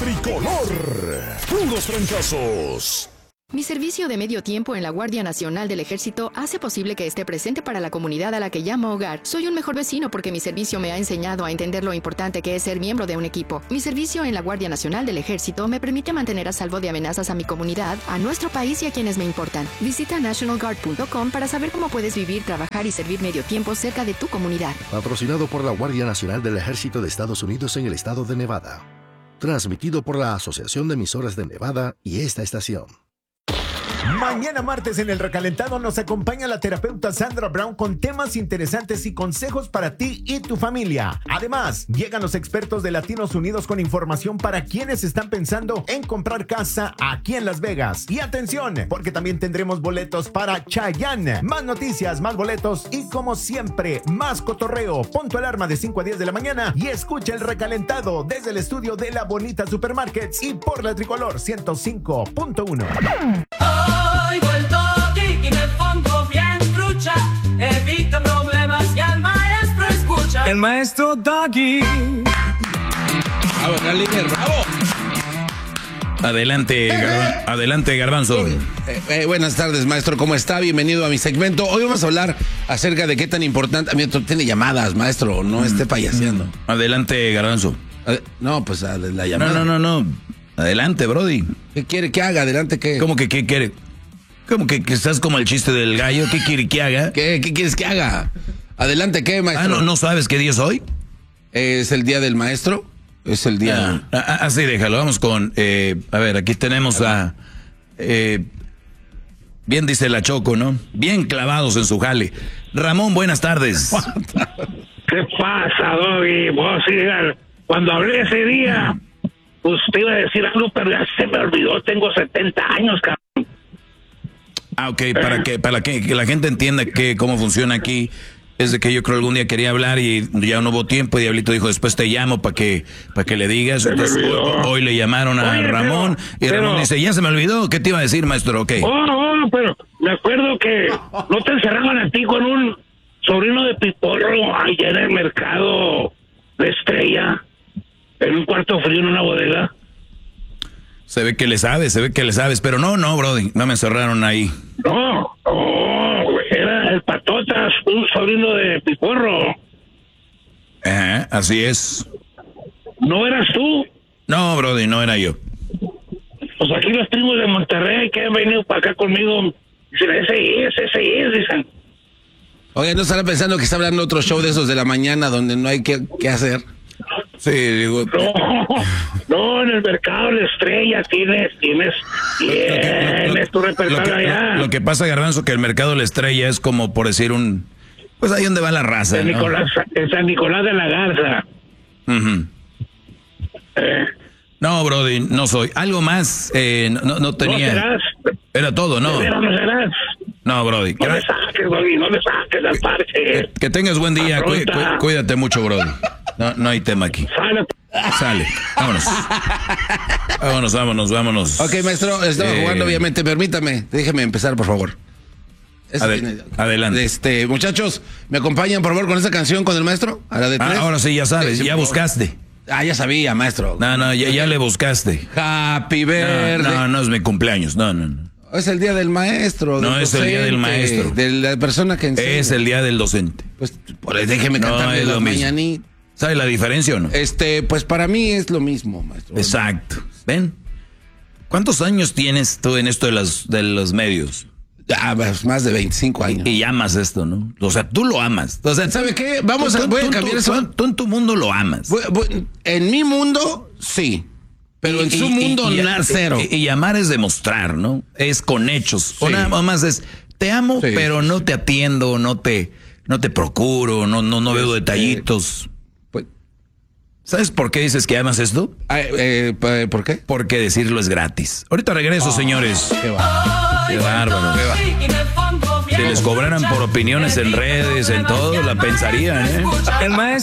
tricolor. Puros fracasos. Mi servicio de medio tiempo en la Guardia Nacional del Ejército hace posible que esté presente para la comunidad a la que llamo hogar. Soy un mejor vecino porque mi servicio me ha enseñado a entender lo importante que es ser miembro de un equipo. Mi servicio en la Guardia Nacional del Ejército me permite mantener a salvo de amenazas a mi comunidad, a nuestro país y a quienes me importan. Visita nationalguard.com para saber cómo puedes vivir, trabajar y servir medio tiempo cerca de tu comunidad. Patrocinado por la Guardia Nacional del Ejército de Estados Unidos en el estado de Nevada. Transmitido por la Asociación de Emisoras de Nevada y esta estación. Mañana martes en El Recalentado nos acompaña la terapeuta Sandra Brown con temas interesantes y consejos para ti y tu familia. Además, llegan los expertos de Latinos Unidos con información para quienes están pensando en comprar casa aquí en Las Vegas. Y atención, porque también tendremos boletos para Chayanne. Más noticias, más boletos y como siempre, más cotorreo. Pon tu alarma de 5 a 10 de la mañana y escucha El Recalentado desde el estudio de La Bonita Supermarkets y por la Tricolor 105.1. Oigo el toque y me pongo bien trucha. Evita problemas y al maestro escucha. El maestro Doggy. Bravo, Carlitos, bravo. Adelante, Garbanzo. Buenas tardes, maestro. ¿Cómo está? Bienvenido a mi segmento. Hoy vamos a hablar acerca de qué tan importante... A mí tiene llamadas, maestro. No esté payaseando. Adelante, Garbanzo. No, pues la llamada. No. Adelante, Brody. ¿Qué quiere que haga? ¿Adelante qué? ¿Cómo que qué quiere? ¿Cómo que estás como el chiste del gallo? ¿Qué quiere que haga? ¿Qué quieres que haga? ¿Adelante qué, maestro? ¿No sabes qué día es hoy? ¿Es el día del maestro? Es el día... Así déjalo, vamos con... a ver, aquí tenemos a... bien dice la Choco, ¿no? Bien clavados en su jale. Ramón, buenas tardes. ¿Qué pasa, Doggy? Vos, sí, cuando hablé ese día, pues te iba a decir algo, pero ya se me olvidó. Tengo 70 años, cabrón. Ok, para que la gente entienda cómo funciona aquí, es de que yo creo algún día quería hablar y ya no hubo tiempo y Diablito dijo, después te llamo para que le digas. Entonces, hoy le llamaron a Ramón y Ramón dice, ya se me olvidó, ¿qué te iba a decir, maestro? Ok. Pero me acuerdo que no te encerraban a ti con un sobrino de Piporro allá en el mercado de Estrella, en un cuarto frío en una bodega. Se ve que le sabes, pero no, Brody, no me encerraron ahí. No, era el Patotas, un sobrino de Piporro. Ajá, así es. ¿No eras tú? No, Brody, no era yo. Pues aquí los primos de Monterrey que han venido para acá conmigo, dicen, ese es, dicen. Oye, ¿no estará pensando que está hablando otro show de esos de la mañana donde no hay que hacer? Sí, digo... No, en el mercado de Estrella tienes tu repertorio allá. Lo que pasa, Garbanzo, que el mercado La Estrella es como por decir pues ahí donde va la raza, en San Nicolás de la Garza. Uh-huh. No, Brody, no soy. Algo más, no tenía... ¿No serás? Era todo, ¿no? ¿Pero no serás? No, Brody. No le saques, Brody, no le saques al parche. Que tengas buen día, cuídate mucho, Brody. No hay tema aquí. Sale. Vámonos. Ok, maestro, estaba jugando, obviamente. Permítame, déjeme empezar, por favor. Adelante. Muchachos, ¿me acompañan, por favor, con esta canción con el maestro? A la de 3. Ahora sí, ya sabes, ya buscaste. Ya sabía, maestro. No, ya le buscaste. Happy birthday. No es mi cumpleaños, no. Es el día del maestro. No es el día del maestro. De la persona que enseña. Es el día del docente. Pues déjeme cantarle las mañanitas. ¿Sabe la diferencia o no? Pues para mí es lo mismo, maestro. Exacto. ¿Ven? ¿Cuántos años tienes tú en esto de los medios? Pues más de 25 años. Y amas esto, ¿no? O sea, tú lo amas. O sea, ¿sabe qué? Voy a cambiar eso. Tú en tu mundo lo amas. En mi mundo, sí. Pero en su mundo, cero. Y amar es demostrar, ¿no? Es con hechos. Sí. O nada más es, te amo, sí, pero no te atiendo, no te procuro, no veo detallitos. ¿Sabes por qué dices que amas esto? ¿Por qué? Porque decirlo es gratis. Ahorita regreso, señores. Qué bárbaro. Si les cobraran por opiniones en redes, en todo, la pensarían, ¿eh? El maestro